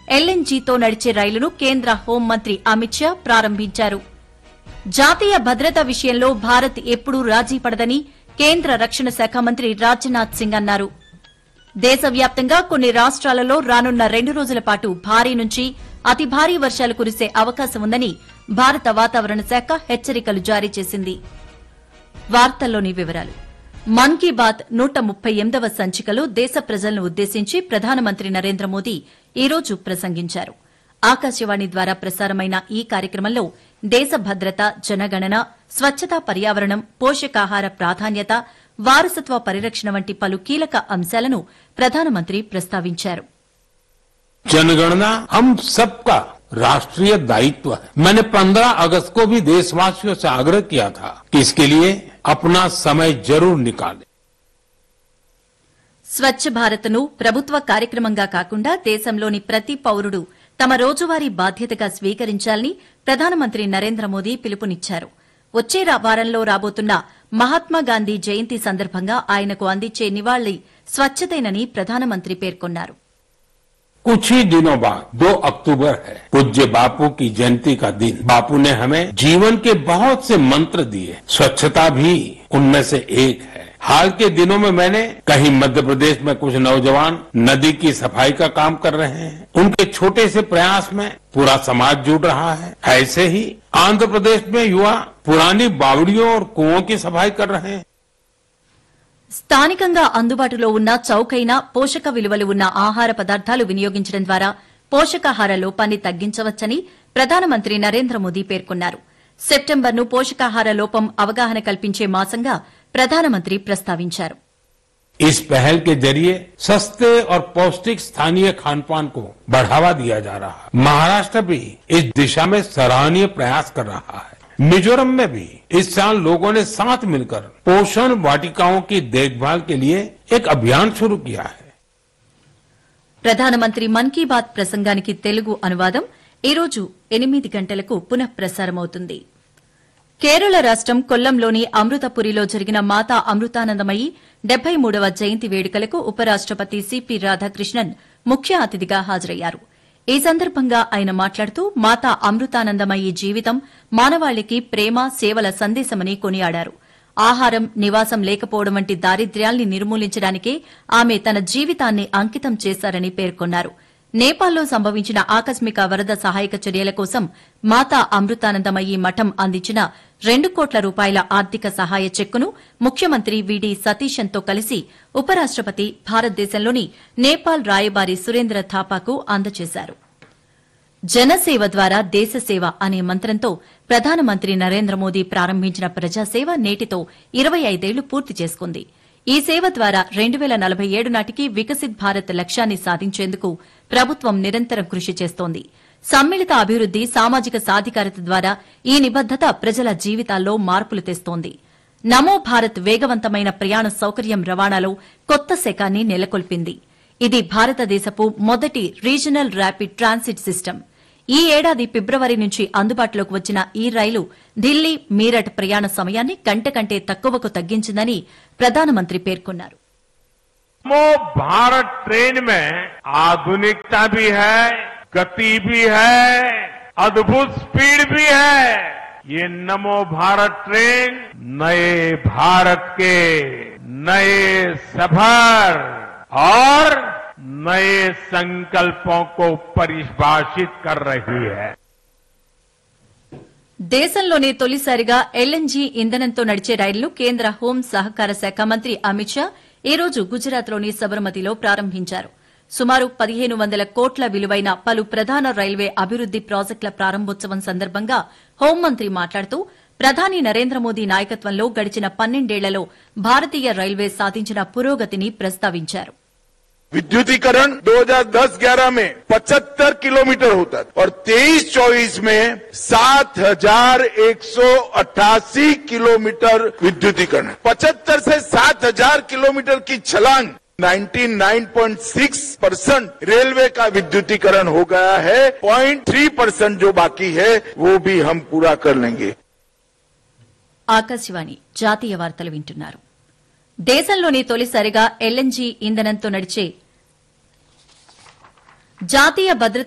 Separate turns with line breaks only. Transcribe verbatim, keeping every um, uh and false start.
ఎల్ఎన్జీతో నడిచే రైలును కేంద్ర హోంమంత్రి అమిత్ షా ప్రారంభించారు. జాతీయ భద్రత విషయంలో భారత్ ఎప్పుడూ రాజీ పడదని కేంద్ర రక్షణ శాఖ మంత్రి రాజ్నాథ్ సింగ్ అన్నారు. దేశవ్యాప్తంగా కొన్ని రాష్ట్రాలలో రానున్న రెండు రోజుల పాటు భారీ నుంచి అతి భారీ వర్షాలు కురిసే అవకాశం ఉందని భారత వాతావరణ శాఖ హెచ్చరికలు జారీ చేసింది. వార్తల్లోని వివరాలు. మన్ కీ బాత్ నూట ముప్పై ఎనిమిదవ సంచికలో దేశ ప్రజలను ఉద్దేశించి ప్రధానమంత్రి నరేంద్ర మోదీ ఈ రోజు ప్రసంగించారు. ఆకాశవాణి ద్వారా ప్రసారమైన ఈ కార్యక్రమంలో దేశ భద్రత, జనగణన, స్వచ్ఛత, పర్యావరణం, పోషకాహార ప్రాధాన్యత, వారసత్వ పరిరక్షణ వంటి పలు కీలక అంశాలను ప్రధానమంత్రి ప్రస్తావించారు.
जनगणना हम सबका राष्ट्रीय दायित्व है. मैंने पंद्रह अगस्त को भी देशवासियों से आग्रह किया था कि इसके लिए अपना समय जरूर निकालें.
స్వచ్ఛ భారత్ను ప్రభుత్వ కార్యక్రమంగా కాకుండా దేశంలోని ప్రతి పౌరుడు తమ రోజువారీ బాధ్యతగా స్వీకరించాలని ప్రధానమంత్రి నరేంద్ర మోదీ పిలుపునిచ్చారు. వచ్చే వారంలో రాబోతున్న మహాత్మాగాంధీ జయంతి సందర్భంగా ఆయనకు అందించే నివాళి స్వచ్ఛతేనని ప్రధానమంత్రి పేర్కొన్నారు.
कुछ ही दिनों बाद दो अक्टूबर है, पूज्य बापू की जयंती का दिन. बापू ने हमें जीवन के बहुत से मंत्र दिए, स्वच्छता भी उनमें से एक है. हाल के दिनों में मैंने कहीं मध्य प्रदेश में कुछ नौजवान नदी की सफाई का काम कर रहे हैं. उनके छोटे से प्रयास में पूरा समाज जुड़ रहा है. ऐसे ही आंध्र प्रदेश में युवा पुरानी बावड़ियों और कुओं की सफाई कर रहे हैं.
స్థానికంగా అందుబాటులో ఉన్న చౌకైన పోషక విలువలు ఉన్న ఆహార పదార్థాలు వినియోగించడం ద్వారా పోషకాహార లోపాన్ని తగ్గించవచ్చని ప్రధానమంత్రి నరేంద్ర మోదీ పేర్కొన్నారు. సెప్టెంబర్ను పోషకాహార లోపం అవగాహన కల్పించే మాసంగా ప్రధానమంత్రి ప్రస్తావించారు.
इस पहल के जरिए सस्ते और पौष्टिक स्थानीय खान पान को बढ़ावा दिया जा रहा है. महाराष्ट्र भी इस दिशा में सराहनीय प्रयास कर रहा है. मिजोरम में भी इस साल लोगों ने साथ मिलकर पोषण वाटिकाओं की देखभाल के लिए एक अभियान शुरू किया है.
ప్రధానమంత్రి మన్ కీ బాత్ ప్రసంగానికి తెలుగు అనువాదం ఈ రోజు ఎనిమిది గంటలకు పునః ప్రసారమవుతుంది. కేరళ రాష్టం కొల్లంలోని అమృతపురిలో జరిగిన మాతా అమృతానందమయి డెబ్బై మూడవ జయంతి వేడుకలకు ఉపరాష్టపతి సిపి రాధాకృష్ణన్ ముఖ్య అతిథిగా హాజరయ్యారు. ఈ సందర్భంగా ఆయన మాట్లాడుతూ మాతా అమృతానందమయి జీవితం మానవాళికి ప్రేమ, సేవల సందేశమని కొనియాడారు. ఆహారం, నివాసం లేకపోవడం వంటి దారిద్ర్యాల్ని నిర్మూలించడానికే ఆమె తన జీవితాన్ని అంకితం చేశారని పేర్కొన్నారు. నేపాల్లో సంభవించిన ఆకస్మిక వరద సహాయక చర్యల కోసం మాతా అమృతానందమయి మఠం అందించిన రెండు కోట్ల రూపాయల ఆర్థిక సహాయ చెక్కును ముఖ్యమంత్రి వీడి సతీశన్తో కలిసి ఉపరాష్టపతి భారతదేశంలోని నేపాల్ రాయబారి సురేంద్ర థాపాకు అందజేశారు. జనసేవ ద్వారా దేశసేవ అనే మంత్రంతో ప్రధానమంత్రి నరేంద్ర మోదీ ప్రారంభించిన ప్రజాసేవ నేటితో ఇరవై ఐదేళ్లు పూర్తి చేసుకుంది. ఈ సేవ ద్వారా రెండు పేల నలభై ఏడు నాటికి వికసిత్ భారత్ లక్ష్యాన్ని సాధించేందుకు ప్రభుత్వం నిరంతరం కృషి చేస్తోంది. సమ్మిళిత అభివృద్ది, సామాజిక సాధికారత ద్వారా ఈ నిబద్దత ప్రజల జీవితాల్లో మార్పులు తెస్తోంది. నమో భారత్ వేగవంతమైన ప్రయాణ సౌకర్యం రవాణాలో కొత్త శకాన్ని నెలకొల్పింది. ఇది భారతదేశపు మొదటి రీజనల్ ర్యాపిడ్ ట్రాన్సిట్ సిస్టమ్. ఈ ఏడాది ఫిబ్రవరి నుంచి అందుబాటులోకి వచ్చిన ఈ రైలు ఢిల్లీ, మీరట్ ప్రయాణ సమయాన్ని గంట కంటే తక్కువకు తగ్గించిందని ప్రధానమంత్రి పేర్కొన్నారు.
नमो भारत ट्रेन में आधुनिकता भी है, गति भी है, अद्भुत स्पीड भी है. ये नमो भारत ट्रेन नए भारत के नए सफर और नए संकल्पों को परिभाषित कर रही है.
దేశంలోనే తొలిసారిగా ఎల్ఎన్జీ ఇంధనంతో నడిచే రైలును కేంద్ర హోం సహకార శాఖ మంత్రి అమిత్ షా ఈ రోజు గుజరాత్లోని సబర్మతిలో ప్రారంభించారు. సుమారు పదిహేను వందల కోట్ల విలువైన పలు ప్రధాన రైల్వే అభివృద్ది ప్రాజెక్టుల ప్రారంభోత్సవం సందర్భంగా హోంమంత్రి మాట్లాడుతూ ప్రధాని నరేంద్ర మోదీ నాయకత్వంలో గడిచిన పన్నెండేళ్లలో భారతీయ రైల్వే సాధించిన పురోగతిని ప్రస్తావించారు.
विद्युतीकरण दो हज़ार दस ग्यारह में पचहत्तर किलोमीटर होता था और तेईस चौबीस में सात हजार एक सौ अट्ठासी किलोमीटर विद्युतीकरण. पचहत्तर से सात हजार किलोमीटर की छलांग निन्यानवे पॉइंट छह परसेंट रेलवे का विद्युतीकरण हो गया है. पॉइंट थ्री परसेंट जो बाकी है वो भी हम पूरा कर लेंगे.
ఆకాశవాణి జాతీయ వార్తలు వింటున్నారు. దేశంలోని తొలిసారిగా ఎల్ఎన్జీ ఇంధనంతో నడిచే జాతీయ భద్రత